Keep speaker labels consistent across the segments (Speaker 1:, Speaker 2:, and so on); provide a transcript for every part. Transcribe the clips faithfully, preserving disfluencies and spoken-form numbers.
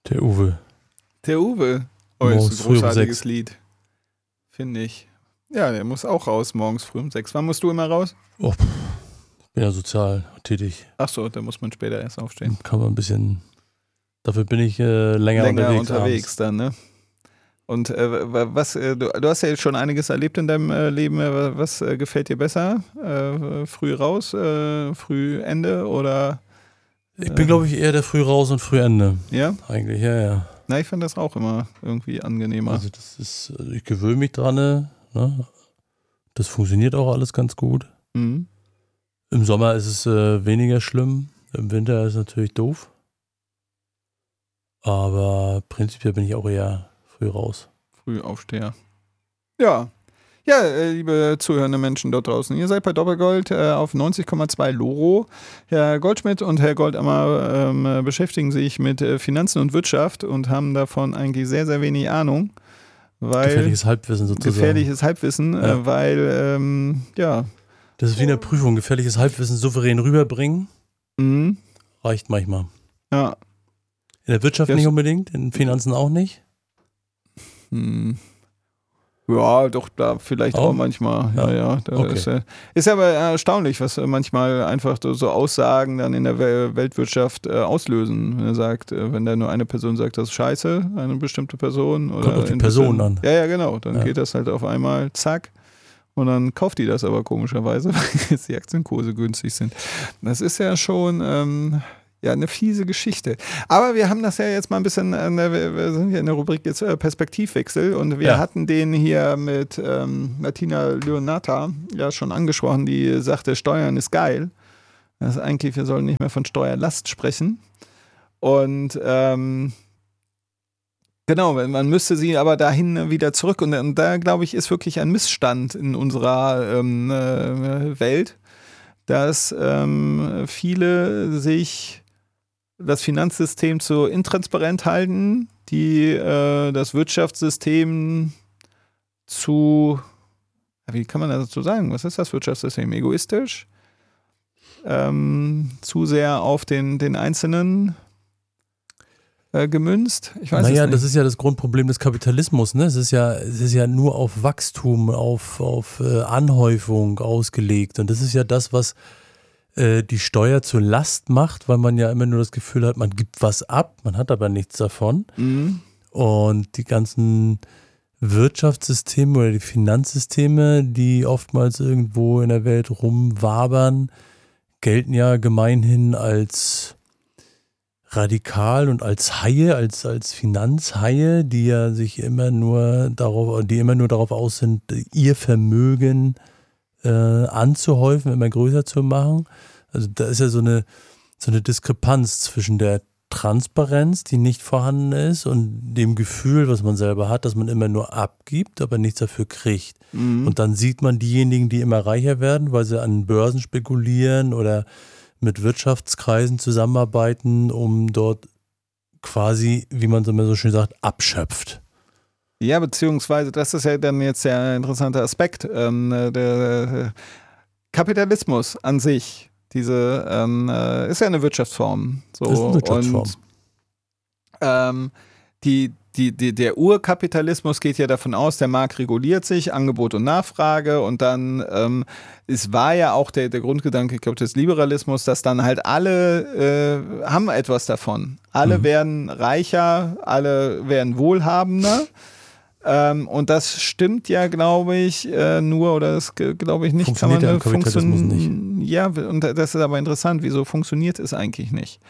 Speaker 1: Der Uwe.
Speaker 2: Der Uwe. Oh, das ist ein großartiges Lied. Finde ich. Ja, der muss auch raus morgens früh um sechs. Wann musst du immer raus?
Speaker 1: Oh, ich bin ja sozial tätig.
Speaker 2: Ach so, da muss man später erst aufstehen.
Speaker 1: Kann man ein bisschen. Dafür bin ich äh, länger,
Speaker 2: länger
Speaker 1: unterwegs.
Speaker 2: unterwegs dann, ne? Und äh, was, äh, du, du hast ja jetzt schon einiges erlebt in deinem äh, Leben. Was äh, gefällt dir besser? Äh, früh raus, äh, früh Ende oder?
Speaker 1: Äh, ich bin, glaube ich, eher der früh raus und früh Ende.
Speaker 2: Ja?
Speaker 1: Eigentlich, ja, ja.
Speaker 2: Na, ich finde das auch immer irgendwie angenehmer.
Speaker 1: Also das ist, also ich gewöhne mich dran, ne? Das funktioniert auch alles ganz gut.
Speaker 2: Mhm.
Speaker 1: Im Sommer ist es äh, weniger schlimm. Im Winter ist es natürlich doof. Aber prinzipiell bin ich auch eher früh raus.
Speaker 2: Frühaufsteher. Ja. Ja, äh, liebe zuhörende Menschen dort draußen, ihr seid bei Doppelgold äh, auf neunzig Komma zwei Loro. Herr Goldschmidt und Herr Goldammer ähm, beschäftigen sich mit äh, Finanzen und Wirtschaft und haben davon eigentlich sehr, sehr wenig Ahnung. Weil
Speaker 1: gefährliches Halbwissen sozusagen.
Speaker 2: Gefährliches Halbwissen,
Speaker 1: ja.
Speaker 2: äh, weil, ähm, ja.
Speaker 1: Das ist wie in der Prüfung, gefährliches Halbwissen souverän rüberbringen,
Speaker 2: mhm.
Speaker 1: reicht manchmal.
Speaker 2: Ja.
Speaker 1: In der Wirtschaft
Speaker 2: das
Speaker 1: nicht unbedingt, in den Finanzen auch nicht?
Speaker 2: Hm. Ja, doch, da vielleicht auch, auch manchmal. Ja, ja. ja
Speaker 1: okay.
Speaker 2: ist, äh, ist aber erstaunlich, was manchmal einfach so Aussagen dann in der Weltwirtschaft äh, auslösen. Wenn er sagt, äh, wenn da nur eine Person sagt, das ist scheiße, eine bestimmte Person. Oder
Speaker 1: kommt auf die Person an.
Speaker 2: Ja, ja, genau. Dann
Speaker 1: ja.
Speaker 2: geht das halt auf einmal, zack. Und dann kauft die das aber komischerweise, weil jetzt die Aktienkurse günstig sind. Das ist ja schon ähm, ja, eine fiese Geschichte. Aber wir haben das ja jetzt mal ein bisschen, wir sind ja in der Rubrik jetzt Perspektivwechsel und wir ja. hatten den hier mit ähm, Martina Leonata ja schon angesprochen, die sagte, Steuern ist geil. Das ist eigentlich, wir sollen nicht mehr von Steuerlast sprechen. Und ähm, genau, man müsste sie aber dahin wieder zurück. Und, und da, glaube ich, ist wirklich ein Missstand in unserer ähm, äh, Welt, dass ähm, viele sich das Finanzsystem zu intransparent halten, die äh, das Wirtschaftssystem zu, wie kann man dazu sagen, was ist das Wirtschaftssystem? Egoistisch? Ähm, zu sehr auf den, den Einzelnen äh, gemünzt? Ich weiß
Speaker 1: naja,
Speaker 2: es nicht.
Speaker 1: Das ist ja das Grundproblem des Kapitalismus, ne? Es ist ja, es ist ja nur auf Wachstum, auf, auf äh, Anhäufung ausgelegt. Und das ist ja das, was die Steuer zur Last macht, weil man ja immer nur das Gefühl hat, man gibt was ab, man hat aber nichts davon.
Speaker 2: Mhm.
Speaker 1: Und die ganzen Wirtschaftssysteme oder die Finanzsysteme, die oftmals irgendwo in der Welt rumwabern, gelten ja gemeinhin als radikal und als Haie, als, als Finanzhaie, die ja sich immer nur darauf, die immer nur darauf aus sind, ihr Vermögen äh, anzuhäufen, immer größer zu machen. Also da ist ja so eine, so eine Diskrepanz zwischen der Transparenz, die nicht vorhanden ist, und dem Gefühl, was man selber hat, dass man immer nur abgibt, aber nichts dafür kriegt.
Speaker 2: Mhm.
Speaker 1: Und dann sieht man diejenigen, die immer reicher werden, weil sie an Börsen spekulieren oder mit Wirtschaftskreisen zusammenarbeiten, um dort quasi, wie man so immer so schön sagt, abschöpft.
Speaker 2: Ja, beziehungsweise, das ist ja dann jetzt der interessante Aspekt, ähm, der, der Kapitalismus an sich, diese ähm, ist ja eine Wirtschaftsform. So,
Speaker 1: das ist eine Wirtschaftsform.
Speaker 2: Und ähm, die, die, die, der Urkapitalismus geht ja davon aus, der Markt reguliert sich, Angebot und Nachfrage, und dann ähm, es war ja auch der, der Grundgedanke, ich glaube, des Liberalismus, dass dann halt alle äh, haben etwas davon. Alle mhm. werden reicher, alle werden wohlhabender. Ähm, und das stimmt ja, glaube ich, äh, nur, oder das glaube ich nicht.
Speaker 1: Funktioniert
Speaker 2: kann man,
Speaker 1: ja im Kapitalismus
Speaker 2: funktio-
Speaker 1: nicht.
Speaker 2: Ja, und das ist aber interessant, wieso funktioniert es eigentlich nicht?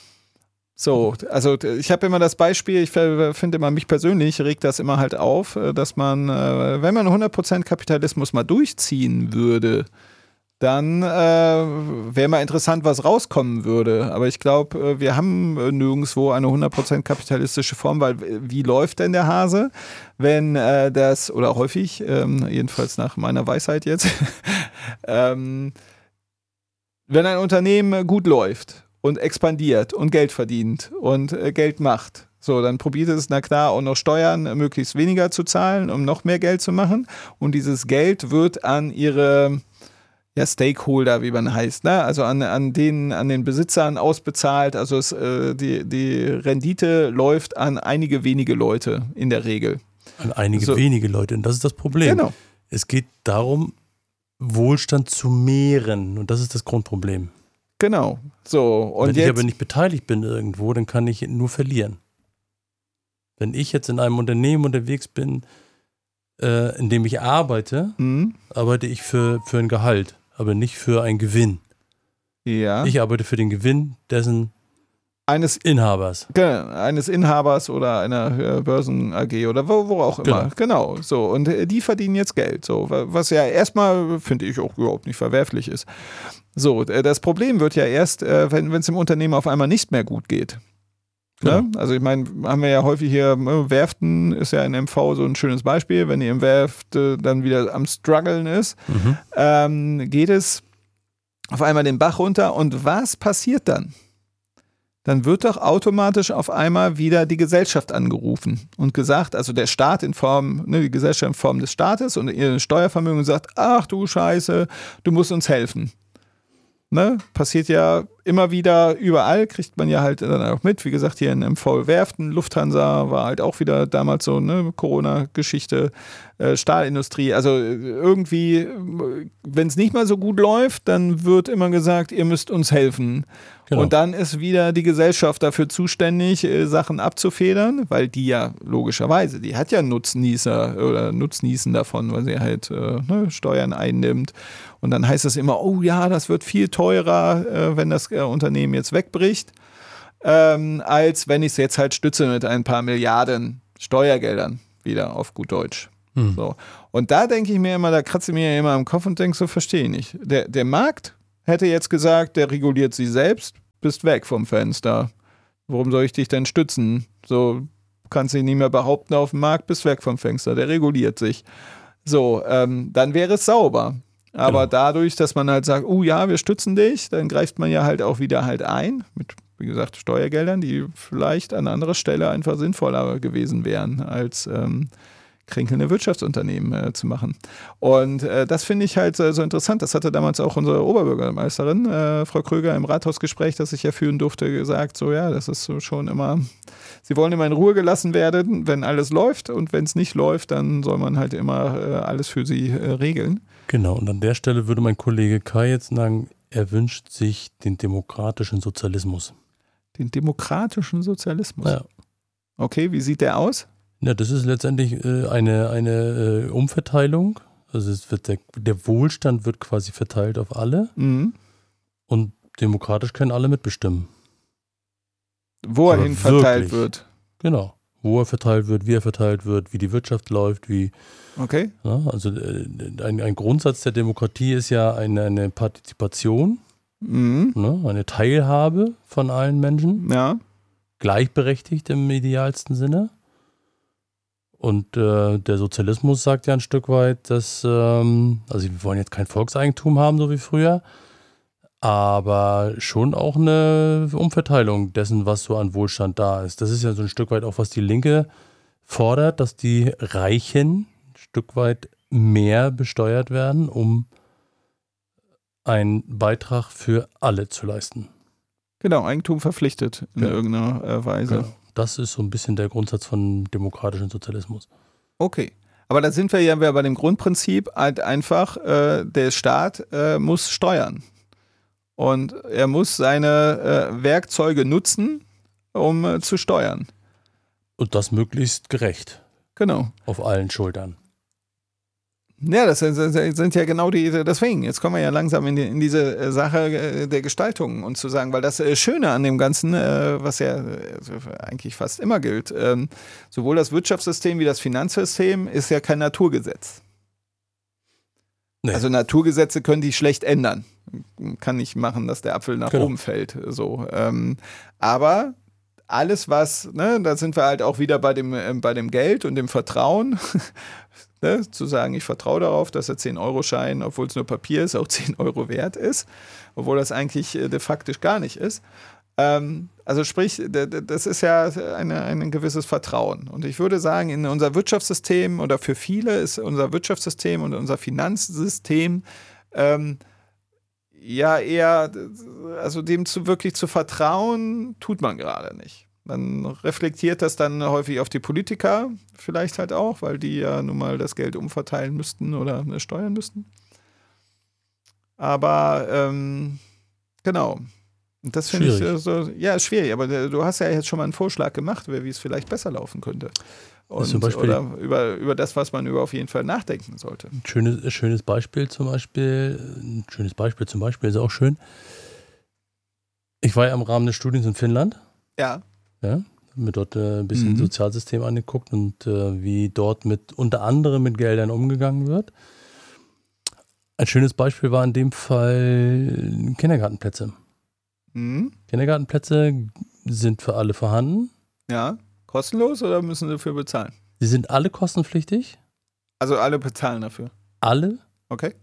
Speaker 2: So, also ich habe immer das Beispiel, ich finde immer, mich persönlich regt das immer halt auf, dass man, wenn man hundert Prozent Kapitalismus mal durchziehen würde, dann äh, wäre mal interessant, was rauskommen würde. Aber ich glaube, wir haben nirgendwo eine hundert Prozent kapitalistische Form, weil wie läuft denn der Hase, wenn äh, das, oder häufig, ähm, jedenfalls nach meiner Weisheit jetzt, ähm, wenn ein Unternehmen gut läuft und expandiert und Geld verdient und äh, Geld macht, so, dann probiert es, na klar, auch noch Steuern möglichst weniger zu zahlen, um noch mehr Geld zu machen. Und dieses Geld wird an ihre ja, Stakeholder, wie man heißt, ne? Also an, an, den, an den Besitzern ausbezahlt. Also es, äh, die, die Rendite läuft an einige wenige Leute in der Regel.
Speaker 1: An einige
Speaker 2: So.
Speaker 1: wenige Leute. Und das ist das Problem.
Speaker 2: Genau.
Speaker 1: Es geht darum, Wohlstand zu mehren. Und das ist das Grundproblem.
Speaker 2: Genau. So, und
Speaker 1: Wenn
Speaker 2: jetzt,
Speaker 1: ich aber nicht beteiligt bin irgendwo, dann kann ich nur verlieren. Wenn ich jetzt in einem Unternehmen unterwegs bin, äh, in dem ich arbeite,
Speaker 2: Mhm.
Speaker 1: arbeite ich für, für ein Gehalt, aber nicht für einen Gewinn.
Speaker 2: Ja.
Speaker 1: Ich arbeite für den Gewinn dessen
Speaker 2: Eines,
Speaker 1: Inhabers.
Speaker 2: Genau, eines Inhabers oder einer äh, Börsen-A G oder wo, wo auch immer. Genau. genau. So. Und äh, die verdienen jetzt Geld. So. Was ja erstmal, finde ich, auch überhaupt nicht verwerflich ist. So, äh, das Problem wird ja erst, äh, wenn es im Unternehmen auf einmal nicht mehr gut geht.
Speaker 1: Genau.
Speaker 2: Ne? Also ich meine, haben wir ja häufig hier, äh, Werften ist ja in M V so ein schönes Beispiel, wenn die im Werft äh, dann wieder am Struggeln ist,
Speaker 1: Mhm.
Speaker 2: ähm, geht es auf einmal den Bach runter und was passiert dann? Dann wird doch automatisch auf einmal wieder die Gesellschaft angerufen und gesagt, also der Staat in Form, ne, die Gesellschaft in Form des Staates und ihr Steuervermögen sagt, ach du Scheiße, du musst uns helfen. Ne? Passiert ja immer wieder überall, kriegt man ja halt dann auch mit. Wie gesagt, hier in M V Werften, Lufthansa war halt auch wieder damals so eine Corona-Geschichte, äh, Stahlindustrie. Also irgendwie, wenn es nicht mal so gut läuft, dann wird immer gesagt, ihr müsst uns helfen. Genau. Und dann ist wieder die Gesellschaft dafür zuständig, äh, Sachen abzufedern, weil die ja logischerweise, die hat ja Nutznießer oder Nutznießen davon, weil sie halt äh, ne, Steuern einnimmt. Und dann heißt es immer, oh ja, das wird viel teurer, äh, wenn das äh, Unternehmen jetzt wegbricht, ähm, als wenn ich es jetzt halt stütze mit ein paar Milliarden Steuergeldern, wieder auf gut Deutsch. Hm. So. Und da denke ich mir immer, da kratze ich mir ja immer am Kopf und denke, so verstehe ich nicht. Der, der Markt hätte jetzt gesagt, der reguliert sie selbst, bist weg vom Fenster. Warum soll ich dich denn stützen? So kannst du dich nicht mehr behaupten auf dem Markt, bist weg vom Fenster, der reguliert sich. So, ähm, dann wäre es sauber. Aber genau. Dadurch, dass man halt sagt, oh ja, wir stützen dich, dann greift man ja halt auch wieder halt ein, mit, wie gesagt, Steuergeldern, die vielleicht an anderer Stelle einfach sinnvoller gewesen wären, als ähm, kränkelnde Wirtschaftsunternehmen äh, zu machen. Und äh, das finde ich halt äh, so interessant. Das hatte damals auch unsere Oberbürgermeisterin, äh, Frau Kröger, im Rathausgespräch, das ich ja führen durfte, gesagt, so ja, das ist so schon immer, sie wollen immer in Ruhe gelassen werden, wenn alles läuft, und wenn es nicht läuft, dann soll man halt immer äh, alles für sie äh, regeln.
Speaker 1: Genau, und an der Stelle würde mein Kollege Kai jetzt sagen, er wünscht sich den demokratischen Sozialismus.
Speaker 2: Den demokratischen Sozialismus?
Speaker 1: Ja.
Speaker 2: Okay, wie sieht der aus?
Speaker 1: Ja, das ist letztendlich äh, eine, eine äh, Umverteilung. Also es wird der, der Wohlstand wird quasi verteilt auf alle.
Speaker 2: Mhm.
Speaker 1: Und demokratisch können alle mitbestimmen.
Speaker 2: Wo er hin verteilt wird.
Speaker 1: Genau. Wo er verteilt wird, wie er verteilt wird, wie die Wirtschaft läuft, wie.
Speaker 2: Okay.
Speaker 1: Ja, also äh, ein, ein Grundsatz der Demokratie ist ja eine, eine Partizipation,
Speaker 2: mhm.
Speaker 1: ne, eine Teilhabe von allen Menschen.
Speaker 2: Ja.
Speaker 1: Gleichberechtigt im idealsten Sinne. Und äh, der Sozialismus sagt ja ein Stück weit, dass, ähm, also wir wollen jetzt kein Volkseigentum haben, so wie früher, aber schon auch eine Umverteilung dessen, was so an Wohlstand da ist. Das ist ja so ein Stück weit auch, was die Linke fordert, dass die Reichen ein Stück weit mehr besteuert werden, um einen Beitrag für alle zu leisten.
Speaker 2: Genau, Eigentum verpflichtet in ja. irgendeiner äh, Weise.
Speaker 1: Genau. Das ist so ein bisschen der Grundsatz von demokratischem Sozialismus.
Speaker 2: Okay. Aber da sind wir ja bei dem Grundprinzip halt einfach, äh, der Staat äh, muss steuern. Und er muss seine äh, Werkzeuge nutzen, um äh, zu steuern.
Speaker 1: Und das möglichst gerecht.
Speaker 2: Genau.
Speaker 1: Auf allen Schultern.
Speaker 2: Ja, das sind ja genau die, deswegen, jetzt kommen wir ja langsam in, die, in diese Sache der Gestaltung und zu sagen, weil das Schöne an dem Ganzen, was ja eigentlich fast immer gilt, sowohl das Wirtschaftssystem wie das Finanzsystem ist ja kein Naturgesetz. Nee. Also Naturgesetze können die schlecht ändern. Kann nicht machen, dass der Apfel nach genau. oben fällt. So. Aber alles was, ne, da sind wir halt auch wieder bei dem, äh, bei dem Geld und dem Vertrauen, ne, zu sagen, ich vertraue darauf, dass der zehn-Euro-Schein, obwohl es nur Papier ist, auch zehn Euro wert ist, obwohl das eigentlich äh, de facto gar nicht ist. Ähm, also sprich, d- d- das ist ja eine, ein gewisses Vertrauen. Und ich würde sagen, in unser Wirtschaftssystem oder für viele ist unser Wirtschaftssystem und unser Finanzsystem ähm, ja eher, also dem zu wirklich zu vertrauen, tut man gerade nicht. Man reflektiert das dann häufig auf die Politiker vielleicht halt auch, weil die ja nun mal das Geld umverteilen müssten oder ne, steuern müssten. Aber ähm, genau. Und das finde ich äh, so, ja, ist schwierig, aber äh, du hast ja jetzt schon mal einen Vorschlag gemacht, wie es vielleicht besser laufen könnte. Und,
Speaker 1: zum Beispiel,
Speaker 2: oder über, über das, was man über auf jeden Fall nachdenken sollte.
Speaker 1: Ein schönes, schönes Beispiel zum Beispiel, ein schönes Beispiel zum Beispiel ist auch schön. Ich war ja im Rahmen des Studiums in Finnland.
Speaker 2: Ja.
Speaker 1: Ja, mir dort äh, ein bisschen
Speaker 2: Mhm.
Speaker 1: Sozialsystem angeguckt und äh, wie dort mit unter anderem mit Geldern umgegangen wird. Ein schönes Beispiel war in dem Fall Kindergartenplätze.
Speaker 2: Mhm.
Speaker 1: Kindergartenplätze sind für alle vorhanden.
Speaker 2: Ja. Kostenlos oder müssen sie dafür bezahlen?
Speaker 1: Sie sind alle kostenpflichtig.
Speaker 2: Also alle bezahlen dafür.
Speaker 1: Alle,
Speaker 2: Okay.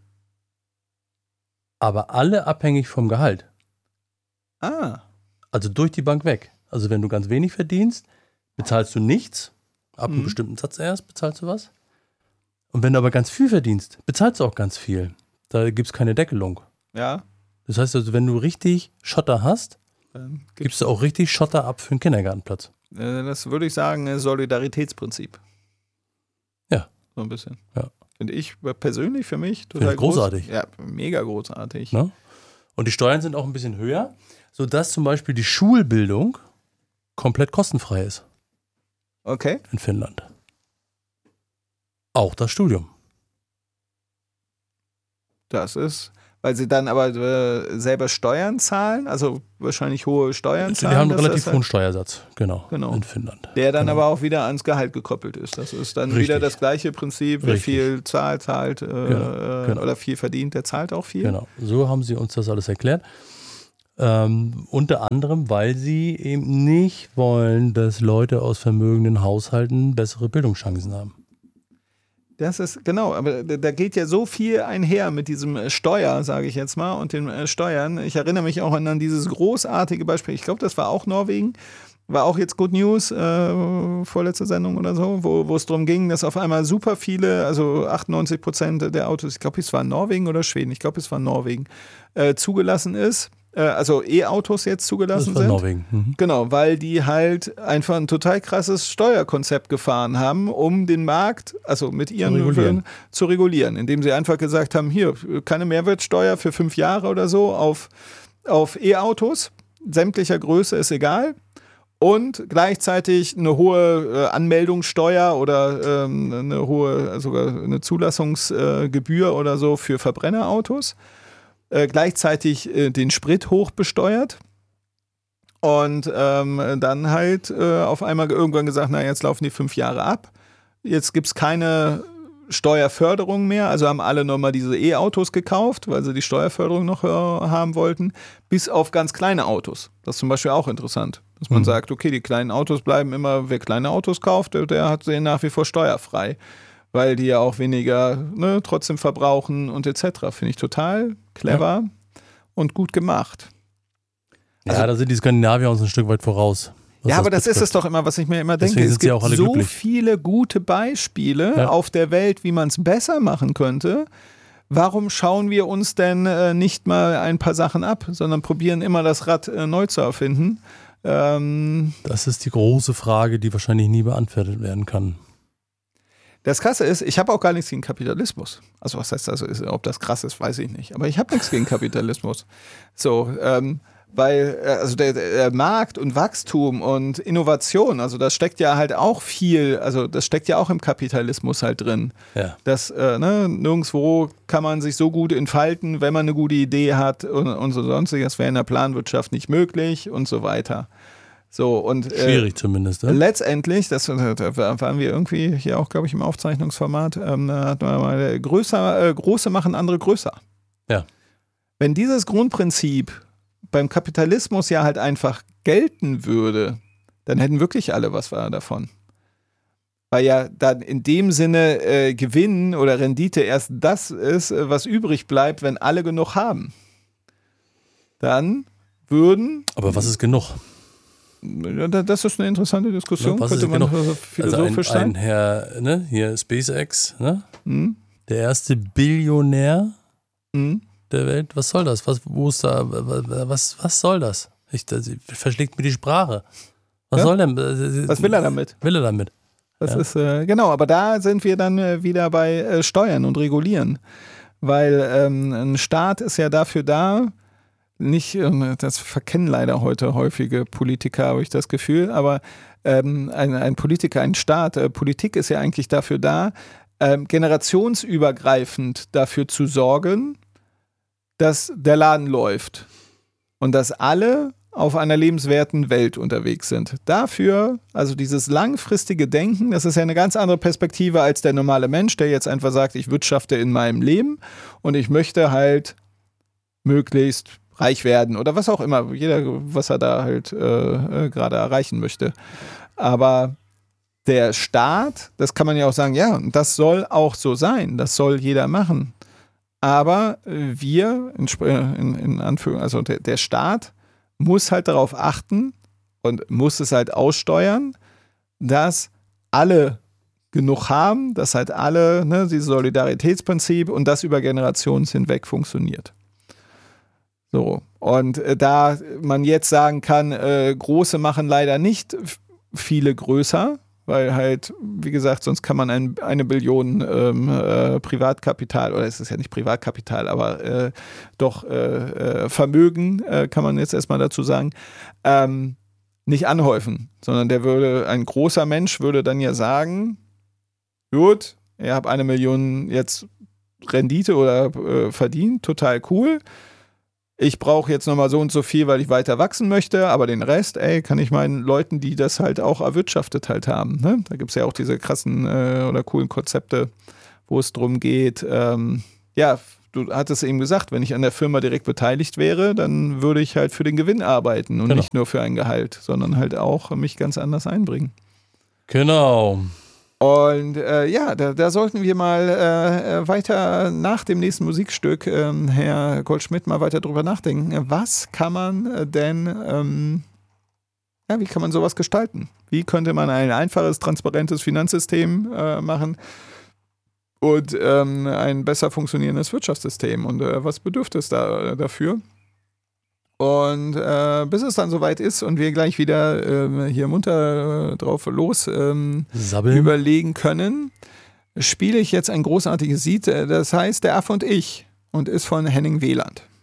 Speaker 1: aber alle abhängig vom Gehalt.
Speaker 2: Ah.
Speaker 1: Also durch die Bank weg. Also wenn du ganz wenig verdienst, bezahlst du nichts. Ab einem
Speaker 2: Mhm.
Speaker 1: bestimmten Satz erst bezahlst du was. Und wenn du aber ganz viel verdienst, bezahlst du auch ganz viel. Da gibt es keine Deckelung.
Speaker 2: Ja.
Speaker 1: Das heißt also, wenn du richtig Schotter hast,
Speaker 2: Dann gibt's,
Speaker 1: gibst du auch richtig Schotter ab für einen Kindergartenplatz.
Speaker 2: äh, das würde ich sagen, ein Solidaritätsprinzip.
Speaker 1: Ja.
Speaker 2: So ein bisschen.
Speaker 1: Ja.
Speaker 2: Finde ich persönlich für mich
Speaker 1: Finde
Speaker 2: total
Speaker 1: ich großartig.
Speaker 2: Groß, ja, mega großartig.
Speaker 1: Ne? Und die Steuern sind auch ein bisschen höher, sodass zum Beispiel die Schulbildung komplett kostenfrei ist
Speaker 2: Okay.
Speaker 1: in Finnland. Auch das Studium.
Speaker 2: Das ist, weil sie dann aber äh, selber Steuern zahlen, also wahrscheinlich hohe Steuern
Speaker 1: Die
Speaker 2: zahlen.
Speaker 1: haben einen
Speaker 2: dass
Speaker 1: relativ
Speaker 2: das
Speaker 1: hohen Steuersatz, genau,
Speaker 2: Genau.
Speaker 1: in Finnland.
Speaker 2: Der dann
Speaker 1: genau.
Speaker 2: aber auch wieder ans Gehalt gekoppelt ist. Das ist dann
Speaker 1: Richtig.
Speaker 2: wieder das gleiche Prinzip, wer
Speaker 1: Richtig.
Speaker 2: viel zahlt, zahlt äh,
Speaker 1: Genau, genau.
Speaker 2: oder viel verdient, der zahlt auch viel.
Speaker 1: Genau, so haben sie uns das alles erklärt. Ähm, unter anderem, weil sie eben nicht wollen, dass Leute aus vermögenden Haushalten bessere Bildungschancen haben.
Speaker 2: Das ist, genau, aber da da geht ja so viel einher mit diesem äh, Steuer, sage ich jetzt mal, und den äh, Steuern. Ich erinnere mich auch an, an dieses großartige Beispiel, ich glaube, das war auch Norwegen, war auch jetzt Good News, äh, vorletzte Sendung oder so, wo wo es darum ging, dass auf einmal super viele, also achtundneunzig Prozent der Autos, ich glaube, es war Norwegen oder Schweden, ich glaube, es war Norwegen, äh, zugelassen ist, äh, also E-Autos jetzt zugelassen
Speaker 1: Das war
Speaker 2: sind.
Speaker 1: Norwegen. Mhm.
Speaker 2: Genau, weil die halt einfach ein total krasses Steuerkonzept gefahren haben, um den Markt, also mit ihren
Speaker 1: regulieren.
Speaker 2: Firmen zu regulieren, indem sie einfach gesagt haben, hier, keine Mehrwertsteuer für fünf Jahre oder so auf, auf E-Autos, sämtlicher Größe ist egal. Und gleichzeitig eine hohe äh, Anmeldungssteuer oder ähm, eine hohe, sogar eine Zulassungsgebühr äh, oder so für Verbrennerautos. Äh, gleichzeitig äh, den Sprit hoch besteuert. Und ähm, dann halt äh, auf einmal irgendwann gesagt, na jetzt laufen die fünf Jahre ab. Jetzt gibt es keine Steuerförderung mehr. Also haben alle nochmal diese E-Autos gekauft, weil sie die Steuerförderung noch äh, haben wollten. Bis auf ganz kleine Autos. Das ist zum Beispiel auch interessant. Dass man
Speaker 1: Mhm.
Speaker 2: sagt, okay, die kleinen Autos bleiben immer, wer kleine Autos kauft, der, der hat sie nach wie vor steuerfrei. Weil die ja auch weniger ne, trotzdem verbrauchen und et cetera. Finde ich total clever und gut gemacht.
Speaker 1: Ja,
Speaker 2: Also-
Speaker 1: da sind die Skandinavier uns ein Stück weit voraus. was
Speaker 2: Ja, aber das ist
Speaker 1: betrifft.
Speaker 2: es doch immer, was ich mir immer denke.
Speaker 1: Deswegen
Speaker 2: Es
Speaker 1: sind sie
Speaker 2: gibt
Speaker 1: auch alle
Speaker 2: so
Speaker 1: glücklich.
Speaker 2: viele gute Beispiele
Speaker 1: Ja.
Speaker 2: auf der Welt, wie man es besser machen könnte. Warum schauen wir uns denn äh, nicht mal ein paar Sachen ab, sondern probieren immer das Rad äh, neu zu erfinden? Ähm,
Speaker 1: Das ist die große Frage, die wahrscheinlich nie beantwortet werden kann.
Speaker 2: Das Krasse ist, ich habe auch gar nichts gegen Kapitalismus. Also was heißt das? Also, ob das krass ist, weiß ich nicht. Aber ich habe nichts gegen Kapitalismus. So, ähm, weil äh, also der, der Markt und Wachstum und Innovation, also das steckt ja halt auch viel, also das steckt ja auch im Kapitalismus halt drin.
Speaker 1: Ja.
Speaker 2: Das, äh, ne, nirgendwo kann man sich so gut entfalten, wenn man eine gute Idee hat und, und so sonstiges. Das wäre in der Planwirtschaft nicht möglich und so weiter. So, und, äh,
Speaker 1: Schwierig zumindest. Ne?
Speaker 2: letztendlich, das äh, da waren wir irgendwie hier auch, glaube ich, im Aufzeichnungsformat, ähm, da hatten wir mal äh, größer, äh, große machen andere größer.
Speaker 1: Ja.
Speaker 2: Wenn dieses Grundprinzip beim Kapitalismus ja halt einfach gelten würde, dann hätten wirklich alle was davon. Weil ja dann in dem Sinne äh, Gewinn oder Rendite erst das ist, äh, was übrig bleibt, wenn alle genug haben. Dann würden,
Speaker 1: Aber was ist genug?
Speaker 2: ja, das ist eine interessante Diskussion,
Speaker 1: Ne, was
Speaker 2: könnte
Speaker 1: ist
Speaker 2: man
Speaker 1: genug?
Speaker 2: so
Speaker 1: Also
Speaker 2: philosophisch
Speaker 1: ein, ein
Speaker 2: sein.
Speaker 1: Herr, ne, hier SpaceX, ne?
Speaker 2: Hm?
Speaker 1: Der erste Billionär
Speaker 2: Hm?
Speaker 1: der Welt? Was soll das? Was, wo ist da, was, was soll das? Ich, das verschlägt mir die Sprache. Was ja? soll denn?
Speaker 2: Was will er damit?
Speaker 1: Will er damit?
Speaker 2: Das
Speaker 1: ja.
Speaker 2: ist, äh, genau, aber da sind wir dann äh, wieder bei äh, Steuern und Regulieren. Weil ähm, ein Staat ist ja dafür da, nicht, äh, das verkennen leider heute häufige Politiker, habe ich das Gefühl, aber ähm, ein, ein Politiker, ein Staat, äh, Politik ist ja eigentlich dafür da, äh, generationsübergreifend dafür zu sorgen, dass der Laden läuft und dass alle auf einer lebenswerten Welt unterwegs sind. Dafür, also dieses langfristige Denken, das ist ja eine ganz andere Perspektive als der normale Mensch, der jetzt einfach sagt, ich wirtschafte in meinem Leben und ich möchte halt möglichst reich werden oder was auch immer, jeder, was er da halt äh, äh, gerade erreichen möchte. Aber der Staat, das kann man ja auch sagen, ja, das soll auch so sein, das soll jeder machen. Aber wir, in, in, in Anführungszeichen, also der, der Staat muss halt darauf achten und muss es halt aussteuern, dass alle genug haben, dass halt alle, ne, dieses Solidaritätsprinzip und das über Generationen hinweg funktioniert. So, und äh, da man jetzt sagen kann, äh, Große machen leider nicht viele größer, weil halt, wie gesagt, sonst kann man ein, eine Billion ähm, äh, Privatkapital, oder es ist ja nicht Privatkapital, aber äh, doch äh, äh, Vermögen, äh, kann man jetzt erstmal dazu sagen, ähm, nicht anhäufen, sondern der würde, ein großer Mensch würde dann ja sagen, gut, ihr habt eine Million jetzt Rendite oder äh, verdient, total cool. Ich brauche jetzt nochmal so und so viel, weil ich weiter wachsen möchte, aber den Rest, ey, kann ich meinen Leuten, die das halt auch erwirtschaftet halt haben. Ne? Da gibt es ja auch diese krassen äh, oder coolen Konzepte, wo es darum geht, ähm, ja, du hattest eben gesagt, wenn ich an der Firma direkt beteiligt wäre, dann würde ich halt für den Gewinn arbeiten und genau. nicht nur für ein Gehalt, sondern halt auch mich ganz anders einbringen.
Speaker 1: Genau.
Speaker 2: Und äh, ja, da, da sollten wir mal äh, weiter nach dem nächsten Musikstück, ähm, Herr Goldschmidt, mal weiter drüber nachdenken. Was kann man denn, ähm, ja, wie kann man sowas gestalten? Wie könnte man ein einfaches, transparentes Finanzsystem äh, machen und ähm, ein besser funktionierendes Wirtschaftssystem? Und äh, was bedürfte es da äh, dafür? Und äh, bis es dann soweit ist und wir gleich wieder äh, hier munter äh, drauf los ähm, überlegen können, spiele ich jetzt ein großartiges Lied, das heißt Der Affe und ich und ist von Henning Wieland.